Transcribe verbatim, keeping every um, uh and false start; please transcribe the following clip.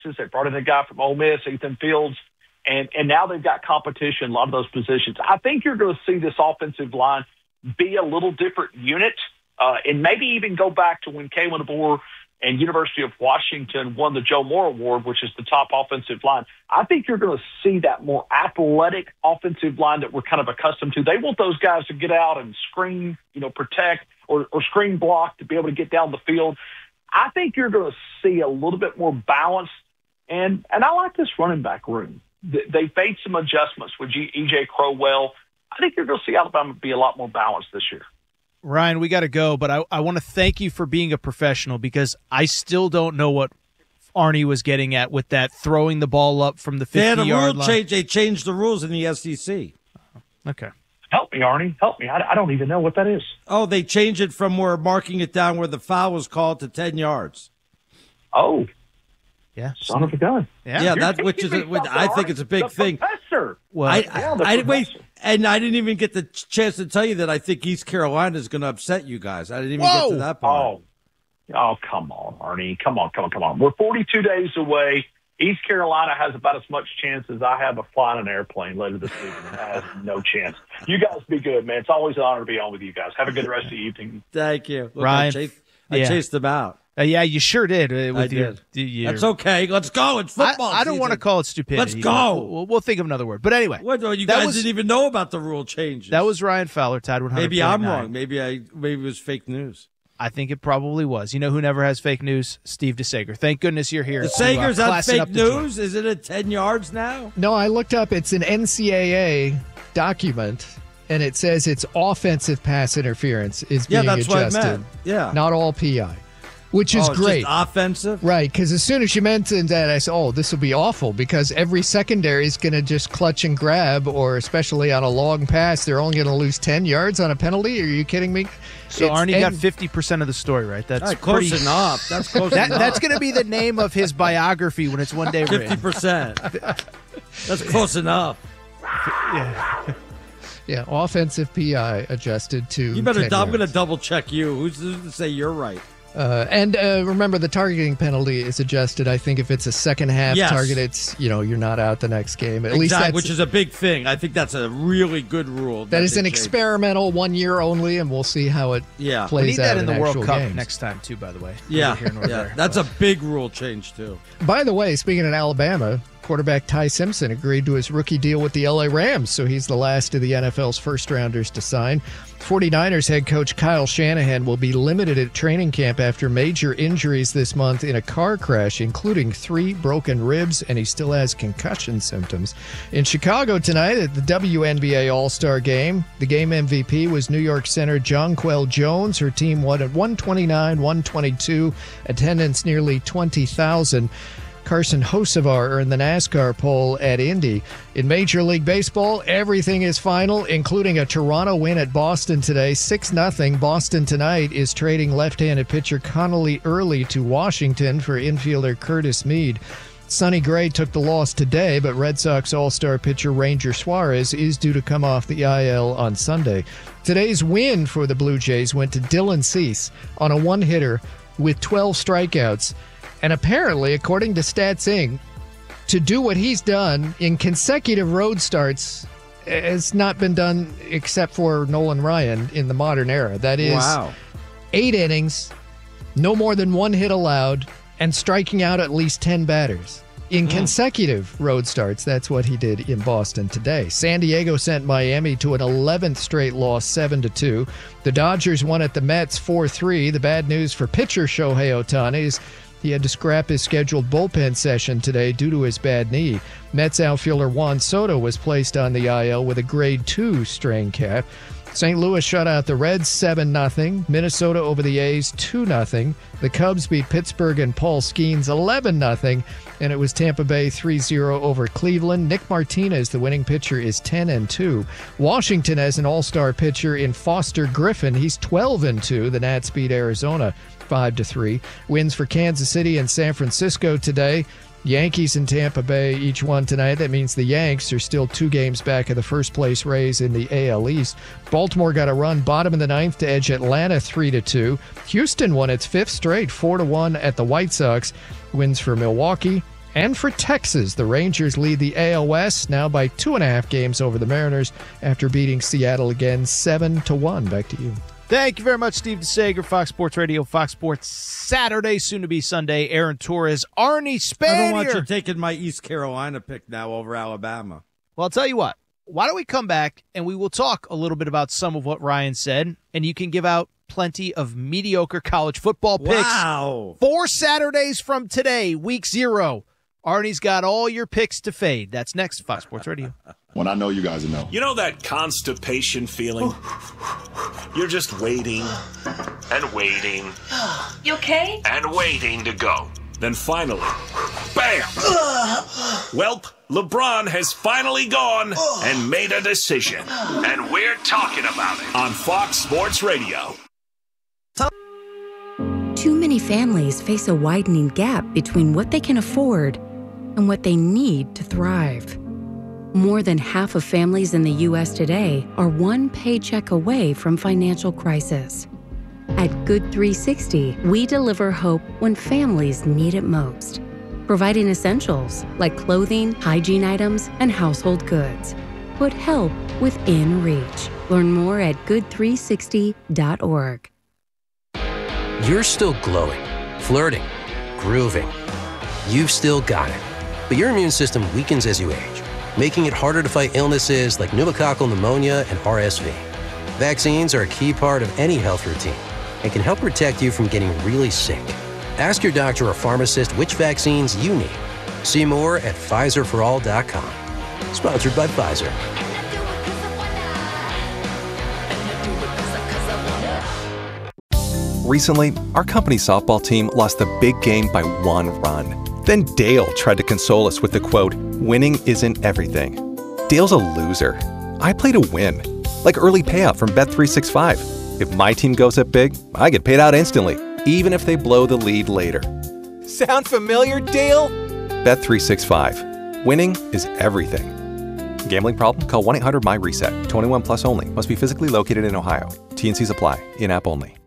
They brought in a guy from Ole Miss, Ethan Fields, and, and now they've got competition in a lot of those positions. I think you're going to see this offensive line be a little different unit, uh, and maybe even go back to when Kalen DeBoer and University of Washington won the Joe Moore Award, which is the top offensive line. I think you're going to see that more athletic offensive line that we're kind of accustomed to. They want those guys to get out and screen, you know, protect or, or screen block to be able to get down the field. I think you're going to see a little bit more balance. And and I like this running back room. They made some adjustments with E J Crowell. I think you're going to see Alabama be a lot more balanced this year. Ryan, we got to go, but I, I want to thank you for being a professional, because I still don't know what Arnie was getting at with that throwing the ball up from the fifty-yard line. Change, they changed the rules in the S E C. Okay. Help me, Arnie. Help me. I, I don't even know what that is. Oh, they changed it from where marking it down where the foul was called to ten yards. Oh. Yeah, son of a gun. Yeah, yeah, that which is a, which I think it's a big the thing. Professor. Well, I, yeah, I, I wait, and I didn't even get the chance to tell you that I think East Carolina is going to upset you guys. I didn't even Whoa. get to that part. Oh, oh, come on, Arnie, come on, come on, come on. We're forty-two days away. East Carolina has about as much chance as I have of flying an airplane later this season. It has no chance. You guys be good, man. It's always an honor to be on with you guys. Have a good rest of the evening. Thank you, Look, Ryan. I chased, I yeah. chased them out. Uh, yeah, you sure did. Uh, with I your, did. Your, That's okay. Let's go. It's football. I, I don't want to call it stupidity. Let's go. We'll, we'll think of another word. But anyway, what, you guys was, didn't even know about the rule changes. That was Ryan Fowler, Tide one hundred. Maybe I'm wrong. Maybe I maybe it was fake news. I think it probably was. You know who never has fake news? Steve DeSager. Thank goodness you're here. DeSager's to, uh, on fake news? Is it at ten yards now? No, I looked up. It's an N C double A document, and it says it's offensive pass interference is being yeah, that's adjusted. What I meant. Yeah. Not all P I. Which is oh, great. Just offensive? Right, because as soon as you mentioned that, I said, oh, this will be awful, because every secondary is going to just clutch and grab, or especially on a long pass, they're only going to lose ten yards on a penalty? Are you kidding me? So it's, Arnie and, got fifty percent of the story, right? That's right, close pretty, enough. That's close that, enough. That's going to be the name of his biography when it's one day written. fifty percent. That's close enough. Yeah. Yeah, offensive P I adjusted to You better, I'm going to yards. double check you. Who's to say you're right? Uh, and uh, remember, the targeting penalty is adjusted. I think if it's a second half yes. target, it's, you know, you're not out the next game. At exactly, least that's, which is a big thing. I think that's a really good rule. That, that is an changed. experimental one year only, and we'll see how it yeah. plays we need out that in the World Cup games. next time, too, by the way. Yeah, here yeah. there, that's but. a big rule change, too. By the way, speaking of Alabama, quarterback Ty Simpson agreed to his rookie deal with the L A Rams, so he's the last of the N F L's first-rounders to sign. forty-niners head coach Kyle Shanahan will be limited at training camp after major injuries this month in a car crash, including three broken ribs, and he still has concussion symptoms. In Chicago tonight at the W N B A All-Star Game, the game M V P was New York center Jonquel Jones. Her team won at one twenty-nine one twenty-two, attendance nearly twenty thousand. Carson Hocevar earned the NASCAR pole at Indy. In Major League Baseball, everything is final, including a Toronto win at Boston today, six nothing. Boston tonight is trading left-handed pitcher Connolly Early to Washington for infielder Curtis Mead. Sonny Gray took the loss today, but Red Sox All-Star pitcher Ranger Suarez is due to come off the I L on Sunday. Today's win for the Blue Jays went to Dylan Cease on a one-hitter with twelve strikeouts. And apparently, according to Stats Incorporated, to do what he's done in consecutive road starts has not been done except for Nolan Ryan in the modern era. That is wow. eight innings, no more than one hit allowed, and striking out at least ten batters. In consecutive road starts, that's what he did in Boston today. San Diego sent Miami to an eleventh straight loss, seven to two. The Dodgers won at the Mets four three. The bad news for pitcher Shohei Ohtani is he had to scrap his scheduled bullpen session today due to his bad knee. Mets outfielder Juan Soto was placed on the I L with a grade two strain cap. Saint Louis shut out the Reds seven nothing. Minnesota over the A's two nothing. The Cubs beat Pittsburgh and Paul Skeens eleven nothing. And it was Tampa Bay three zero over Cleveland. Nick Martinez, the winning pitcher, is ten and two. Washington has an all-star pitcher in Foster Griffin. He's twelve and two. The Nats beat Arizona five to three. Wins for Kansas City and San Francisco today. Yankees and Tampa Bay each won tonight. That means the Yanks are still two games back of the first-place Rays in the A L East. Baltimore got a run bottom of the ninth to edge Atlanta three to two. Houston won its fifth straight, four to one at the White Sox. Wins for Milwaukee, And for Texas, the Rangers lead the A L West now by two and a half games over the Mariners after beating Seattle again seven to one. Back to you. Thank you very much, Steve DeSager, Fox Sports Radio, Fox Sports Saturday, soon to be Sunday. Aaron Torres, Arnie Spanier. I don't want you taking my East Carolina pick now over Alabama. Well, I'll tell you what. Why don't we come back and we will talk a little bit about some of what Ryan said, and you can give out plenty of mediocre college football picks. Wow. Four Saturdays from today, week zero. Arnie's got all your picks to fade. That's next, Fox Sports Radio. When I know you guys know. You know that constipation feeling? You're just waiting and waiting. You okay? And waiting to go. Then finally, bam! Welp, LeBron has finally gone and made a decision. And we're talking about it on Fox Sports Radio. Too many families face a widening gap between what they can afford and what they need to thrive. More than half of families in the U S today are one paycheck away from financial crisis. At Good three sixty, we deliver hope when families need it most, providing essentials like clothing, hygiene items, and household goods. Put help within reach. Learn more at good three sixty dot org. You're still glowing, flirting, grooving. You've still got it. But your immune system weakens as you age, making it harder to fight illnesses like pneumococcal pneumonia and R S V. Vaccines are a key part of any health routine and can help protect you from getting really sick. Ask your doctor or pharmacist which vaccines you need. See more at Pfizer for all dot com. Sponsored by Pfizer. Recently, our company's softball team lost the big game by one run. Then Dale tried to console us with the quote, "Winning isn't everything." Dale's a loser. I play to win. Like early payout from Bet three sixty-five. If my team goes up big, I get paid out instantly, even if they blow the lead later. Sound familiar, Dale? Bet three sixty-five. Winning is everything. Gambling problem? Call one eight hundred M Y RESET. twenty-one plus only. Must be physically located in Ohio. T and C's apply. In-app only.